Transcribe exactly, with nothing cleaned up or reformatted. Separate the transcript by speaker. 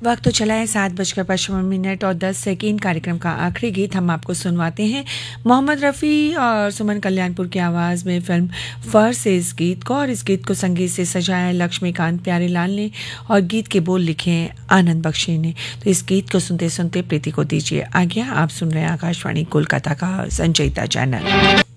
Speaker 1: वक्त तो चला है सात बजकर पचपन मिनट और दस सेकेंड। कार्यक्रम का आखिरी गीत हम आपको सुनवाते हैं मोहम्मद रफ़ी और सुमन कल्याणपुर की आवाज़ में फिल्म फर से इस गीत को, और इस गीत को संगीत से सजाया लक्ष्मीकांत प्यारेलाल ने और गीत के बोल लिखे हैं आनंद बख्शी ने। तो इस गीत को सुनते सुनते प्रीति को दीजिए आज्ञा। आप सुन रहे हैं आकाशवाणी कोलकाता का संचयिता चैनल।